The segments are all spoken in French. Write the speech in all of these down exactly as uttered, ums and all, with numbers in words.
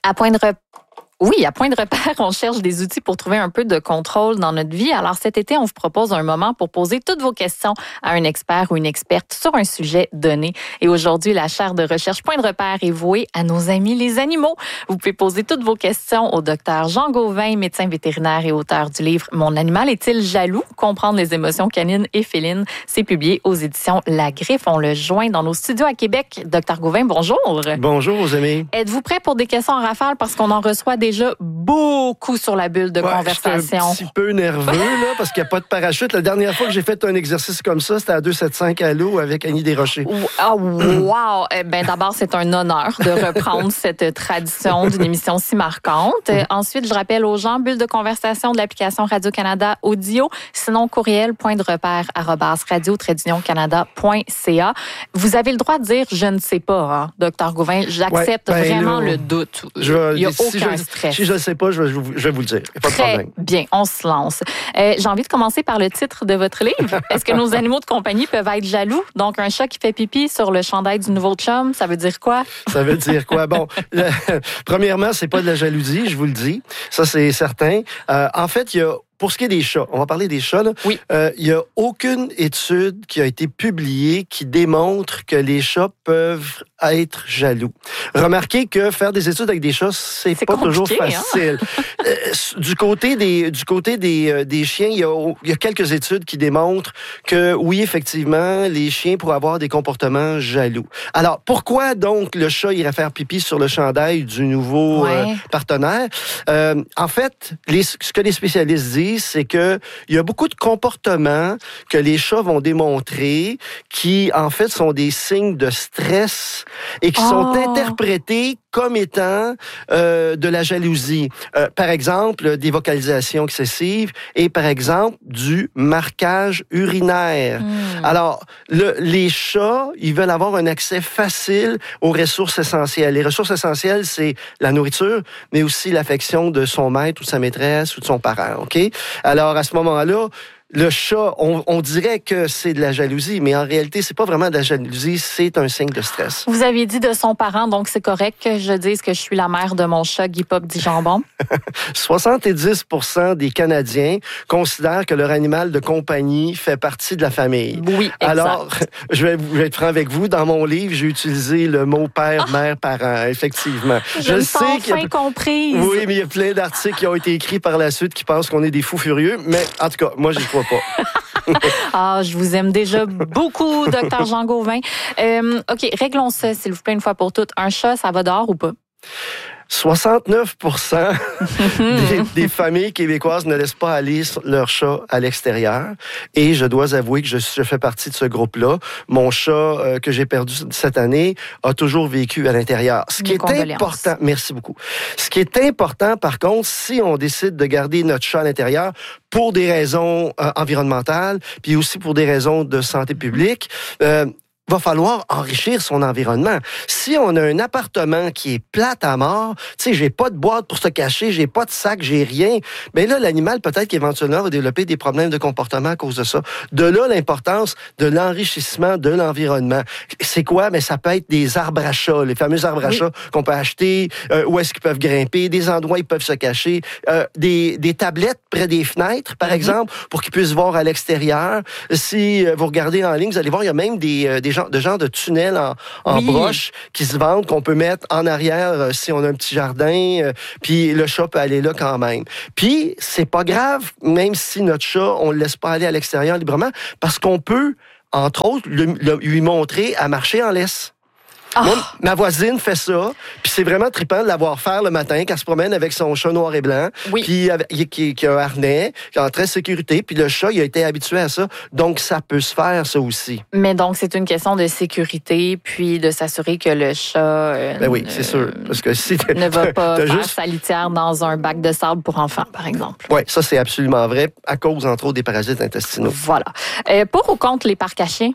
À point de repère. Oui, à point de repère, on cherche des outils pour trouver un peu de contrôle dans notre vie. Alors cet été, on vous propose un moment pour poser toutes vos questions à un expert ou une experte sur un sujet donné. Et aujourd'hui, la chaire de recherche Point de repère est vouée à nos amis les animaux. Vous pouvez poser toutes vos questions au docteur Jean Gauvin, médecin vétérinaire et auteur du livre « Mon animal est-il jaloux? Comprendre les émotions canines et félines ». C'est publié aux éditions La Griffe. On le joint dans nos studios à Québec. Docteur Gauvin, bonjour. Bonjour, aux amis. Êtes-vous prêt pour des questions en rafale parce qu'on en reçoit des déjà beaucoup sur la bulle de ouais, conversation. Je suis un petit peu nerveux, là, parce qu'il n'y a pas de parachute. La dernière fois que j'ai fait un exercice comme ça, c'était à deux cent soixante-quinze à l'eau avec Annie Desrochers. Ah, oh, wow! Eh ben, d'abord, c'est un honneur de reprendre cette tradition d'une émission si marquante. Mm. Ensuite, je rappelle aux gens, bulle de conversation de l'application Radio-Canada Audio, sinon courriel, point de repère, arrobas, radio, trait d'union, canada, point c a. Vous avez le droit de dire « je ne sais pas hein, », docteur Gauvin. J'accepte ouais, ben, vraiment là, le doute. Je, Il n'y a si aucun je, stress. Si je ne sais pas, je vais, je vais vous le dire. Pas de Très problème. bien, on se lance. Euh, j'ai envie de commencer par le titre de votre livre. Est-ce que nos animaux de compagnie peuvent être jaloux? Donc, un chat qui fait pipi sur le chandail du nouveau chum, ça veut dire quoi? Ça veut dire quoi? Bon, le, premièrement, c'est pas de la jalousie, je vous le dis. Ça, c'est certain. Euh, en fait, il y a Pour ce qui est des chats, on va parler des chats. Là. Oui. Euh, il n'y a aucune étude qui a été publiée qui démontre que les chats peuvent être jaloux. Remarquez que faire des études avec des chats, c'est, c'est pas toujours facile. Hein? euh, du côté des du côté des, euh, des chiens, il y, a, il y a quelques études qui démontrent que oui, effectivement, les chiens pourraient avoir des comportements jaloux. Alors, pourquoi donc le chat irait faire pipi sur le chandail du nouveau ouais. euh, partenaire? Euh, en fait, les, ce que les spécialistes disent, c'est que il y a beaucoup de comportements que les chats vont démontrer qui, en fait, sont des signes de stress et qui oh. sont interprétés comme étant euh, de la jalousie. Euh, par exemple, des vocalisations excessives et, par exemple, du marquage urinaire. Mm. Alors, le, les chats, ils veulent avoir un accès facile aux ressources essentielles. Les ressources essentielles, c'est la nourriture, mais aussi l'affection de son maître ou de sa maîtresse ou de son parent, OK? Alors, à ce moment-là, le chat, on, on dirait que c'est de la jalousie, mais en réalité, c'est pas vraiment de la jalousie, c'est un signe de stress. Vous avez dit de son parent, donc c'est correct que je dise que je suis la mère de mon chat Guy Pop dit jambon? soixante-dix pour cent des Canadiens considèrent que leur animal de compagnie fait partie de la famille. Oui, exact. Alors, je vais, je vais être franc avec vous, dans mon livre, j'ai utilisé le mot père, ah! mère, parent, effectivement. Je, je me sais sens enfin a... comprise. Oui, mais il y a plein d'articles qui ont été écrits par la suite qui pensent qu'on est des fous furieux, mais en tout cas, moi, j'y crois pas. Ah, je vous aime déjà beaucoup, docteur Jean Gauvin. Euh, OK, réglons ça, s'il vous plaît, une fois pour toutes. Un chat, ça va dehors ou pas? soixante-neuf pour cent des, des familles québécoises ne laissent pas aller leur chat à l'extérieur. Et je dois avouer que je, je fais partie de ce groupe-là. Mon chat euh, que j'ai perdu cette année a toujours vécu à l'intérieur. Ce qui est important, merci beaucoup. Ce qui est important, par contre, si on décide de garder notre chat à l'intérieur pour des raisons euh, environnementales, puis aussi pour des raisons de santé publique, euh, va falloir enrichir son environnement. Si on a un appartement qui est plate à mort, tu sais, j'ai pas de boîte pour se cacher, j'ai pas de sac, j'ai rien, ben là, l'animal, peut-être qu'éventuellement, va développer des problèmes de comportement à cause de ça. De là, l'importance de l'enrichissement de l'environnement. C'est quoi? Mais ça peut être des arbres à chat, les fameux arbres à chat oui. qu'on peut acheter, euh, où est-ce qu'ils peuvent grimper, des endroits où ils peuvent se cacher, euh, des, des tablettes près des fenêtres, par mm-hmm. exemple, pour qu'ils puissent voir à l'extérieur. Si euh, vous regardez en ligne, vous allez voir, il y a même des, euh, des de genre de tunnels en, en oui. broche qui se vendent, qu'on peut mettre en arrière euh, si on a un petit jardin, euh, puis le chat peut aller là quand même. Puis, c'est pas grave, même si notre chat, on le laisse pas aller à l'extérieur librement, parce qu'on peut, entre autres, le, le, lui montrer à marcher en laisse. Oh. Moi, ma voisine fait ça, puis c'est vraiment trippant de la voir faire le matin quand elle se promène avec son chat noir et blanc, oui. puis qui, qui a un harnais, qui est en très sécurité, puis le chat, il a été habitué à ça, donc ça peut se faire, ça aussi. Mais donc, c'est une question de sécurité, puis de s'assurer que le chat euh, ben oui, c'est sûr, parce que si ne va pas faire juste... sa litière dans un bac de sable pour enfants, par exemple. Oui, ça, c'est absolument vrai, à cause, entre autres, des parasites intestinaux. Voilà. Euh, pour ou contre les parcs à chiens?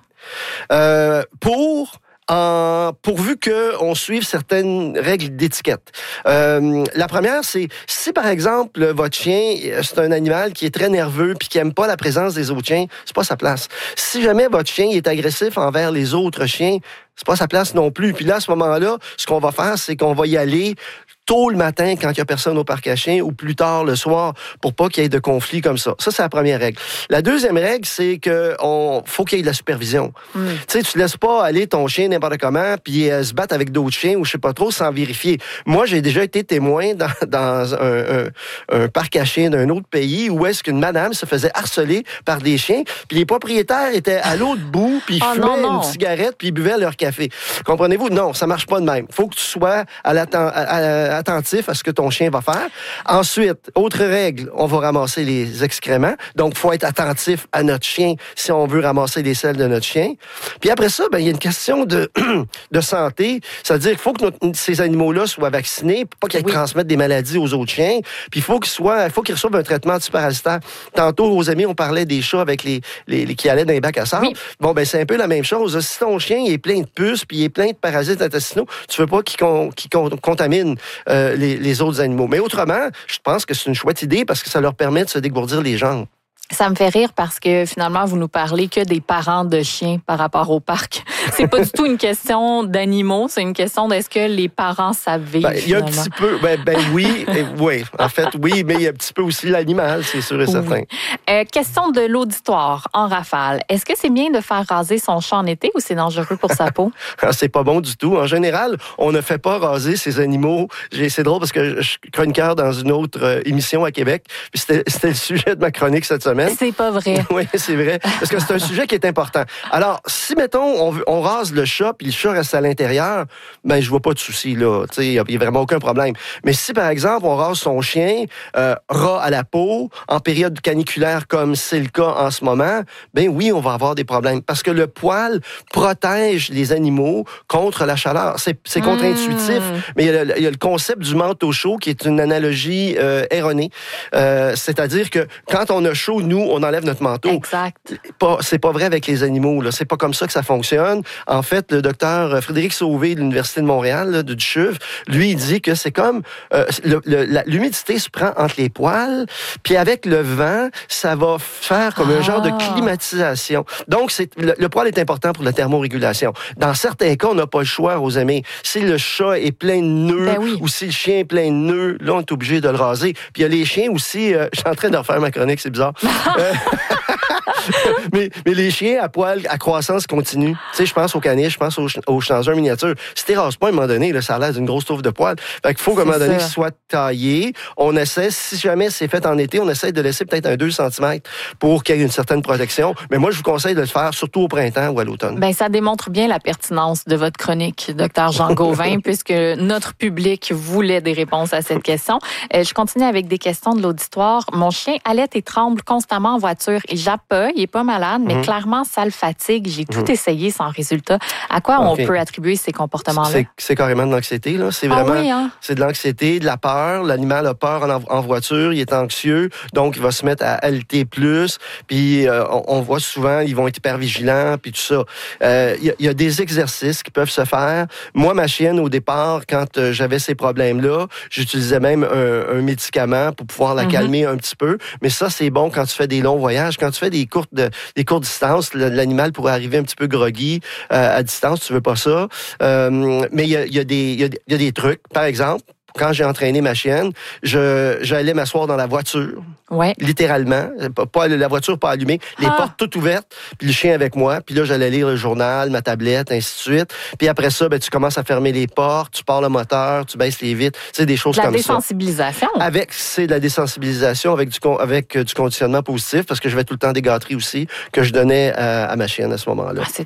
Euh, pour... En, pourvu qu'on suive certaines règles d'étiquette. Euh, la première, c'est si, par exemple, votre chien, c'est un animal qui est très nerveux puis qui aime pas la présence des autres chiens, c'est pas sa place. Si jamais votre chien est agressif envers les autres chiens, c'est pas sa place non plus. Puis là, à ce moment-là, ce qu'on va faire, c'est qu'on va y aller tôt le matin quand il n'y a personne au parc à chiens ou plus tard le soir pour pas qu'il y ait de conflit comme ça. Ça, c'est la première règle. La deuxième règle, c'est que on faut qu'il y ait de la supervision. Mm. Tu sais, tu laisses pas aller ton chien n'importe comment puis euh, se battre avec d'autres chiens ou je sais pas trop sans vérifier. Moi, j'ai déjà été témoin dans, dans un, un, un parc à chiens d'un autre pays où est-ce qu'une madame se faisait harceler par des chiens puis les propriétaires étaient à l'autre bout puis ils oh, fumaient non, non. une cigarette puis ils buvaient leur café. Comprenez-vous? Non, ça marche pas de même. Faut que tu sois à l'atten- à, à, attentif à ce que ton chien va faire. Ensuite, autre règle, on va ramasser les excréments. Donc, faut être attentif à notre chien si on veut ramasser les selles de notre chien. Puis après ça, ben il y a une question de, de santé. C'est-à-dire qu'il faut que notre, ces animaux-là soient vaccinés pour pas qu'ils oui. transmettent des maladies aux autres chiens. Puis il faut qu'ils soient, il faut qu'ils reçoivent un traitement antiparasitaire. Tantôt, aux amis, on parlait des chats avec les, les, les qui allaient dans les bacs à sable. Oui. Bon, ben c'est un peu la même chose. Si ton chien il est plein de puces puis il est plein de parasites intestinaux, tu veux pas qu'il, con, qu'il con, contamine euh, les, les autres animaux. Mais autrement, je pense que c'est une chouette idée parce que ça leur permet de se dégourdir les jambes. Ça me fait rire parce que finalement, vous nous parlez que des parents de chiens par rapport au parc. C'est pas du tout une question d'animaux, c'est une question d'est-ce que les parents savent vivre. Ben, il y a un petit peu, ben, ben oui, et, oui, en fait, oui, mais il y a un petit peu aussi l'animal, c'est sûr et certain. Oui. Euh, question de l'auditoire en rafale. Est-ce que c'est bien de faire raser son chat en été ou c'est dangereux pour sa peau? C'est pas bon du tout. En général, on ne fait pas raser ces animaux. C'est drôle parce que je suis chroniqueur dans une autre euh, émission à Québec, puis c'était, c'était le sujet de ma chronique cette semaine. C'est pas vrai. Oui, c'est vrai. Parce que c'est un sujet qui est important. Alors, si, mettons, on, on rase le chat, puis le chat reste à l'intérieur, ben je vois pas de souci, là. Tu sais, il n'y a vraiment aucun problème. Mais si, par exemple, on rase son chien, euh, ras à la peau, en période caniculaire, comme c'est le cas en ce moment, ben oui, on va avoir des problèmes. Parce que le poil protège les animaux contre la chaleur. C'est, c'est contre-intuitif, mmh. mais il y, a le, il y a le concept du manteau chaud qui est une analogie euh, erronée. Euh, c'est-à-dire que quand on a chaud, nous, on enlève notre manteau. Exact. Pas, c'est pas vrai avec les animaux. Là. C'est pas comme ça que ça fonctionne. En fait, le docteur Frédéric Sauvé de l'Université de Montréal, là, de Ducheuve, lui, il dit que c'est comme euh, le, le, la, l'humidité se prend entre les poils, puis avec le vent, ça va faire comme ah. un genre de climatisation. Donc, c'est, le, le poil est important pour la thermorégulation. Dans certains cas, on n'a pas le choix, aux amis. Si le chat est plein de nœuds, ben oui. ou si le chien est plein de nœuds, là, on est obligé de le raser. Puis il y a les chiens aussi, euh, je suis en train de refaire ma chronique, c'est bizarre. Euh, mais, mais les chiens à poil, à croissance continue. Tu sais, je pense aux caniches, je pense aux, aux schnauzers miniatures. Si t'es rase pas, à un moment donné, là, ça a l'air d'une grosse touffe de poil. Fait qu'il faut qu'à un moment donné, qu'il soit taillé. On essaie, si jamais c'est fait en été, on essaie de laisser peut-être un deux centimètres pour qu'il y ait une certaine protection. Mais moi, je vous conseille de le faire, surtout au printemps ou à l'automne. Ben, ça démontre bien la pertinence de votre chronique, docteur Jean Gauvin, puisque notre public voulait des réponses à cette question. Euh, je continue avec des questions de l'auditoire. Mon chien allait et tremble constamment en voiture. Il jappe pas, il est pas malade, mais mmh. clairement, ça le fatigue. J'ai tout mmh. essayé sans résultat. À quoi okay. on peut attribuer ces comportements-là? C'est, c'est carrément de l'anxiété, là. C'est vraiment, ah oui, hein? c'est de l'anxiété, de la peur. L'animal a peur en, en voiture, il est anxieux, donc il va se mettre à halter plus. Puis euh, on, on voit souvent, ils vont être hyper vigilants, puis tout ça. Il euh, y, y a des exercices qui peuvent se faire. Moi, ma chienne, au départ, quand euh, j'avais ces problèmes-là, j'utilisais même un, un médicament pour pouvoir la mmh. calmer un petit peu. Mais ça, c'est bon quand tu fais des longs voyages. Quand tu fais des courtes, de, des courtes distances, l'animal pourrait arriver un petit peu groggy euh, à distance. Tu veux pas ça. Euh, mais il y a, y a des, y a, y a des trucs. Par exemple, quand j'ai entraîné ma chienne, je, j'allais m'asseoir dans la voiture. Ouais. Littéralement. Pas, pas, la voiture pas allumée. Les ah. portes toutes ouvertes. Puis le chien avec moi. Puis là, j'allais lire le journal, ma tablette, ainsi de suite. Puis après ça, ben, tu commences à fermer les portes, tu pars le moteur, tu baisses les vitres. Tu sais, des choses la comme ça. La désensibilisation. Avec, c'est de la désensibilisation avec du, avec du conditionnement positif parce que je vais tout le temps des gâteries aussi que je donnais à, à ma chienne à ce moment-là. Ah, c'est